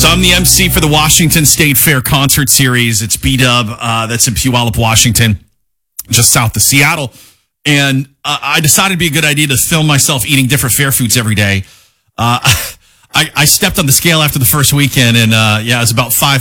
So I'm the MC for the Washington State Fair concert series. It's B-Dub. That's in Puyallup, Washington, just south of Seattle. And I decided it'd be a good idea to film myself eating different fair foods every day. I stepped on the scale after the first weekend, and it was about